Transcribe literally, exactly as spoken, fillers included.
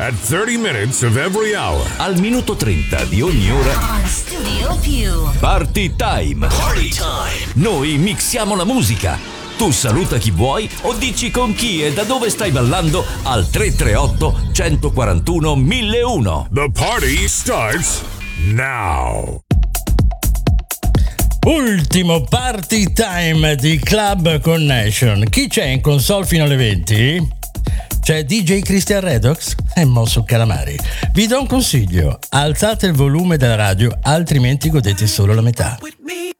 at thirty minutes of every hour. Al minuto trenta di ogni ora. On Studio Più. Party Time. Party Time. Noi mixiamo la musica. Tu saluta chi vuoi o dici con chi e da dove stai ballando al tre tre otto, uno quattro uno, mille uno. The party starts now. Ultimo Party Time di Club Connection. Chi c'è in console fino alle venti? C'è D J Christian Redox e Mosso Calamari. Vi do un consiglio: alzate il volume della radio, altrimenti godete solo la metà. With me.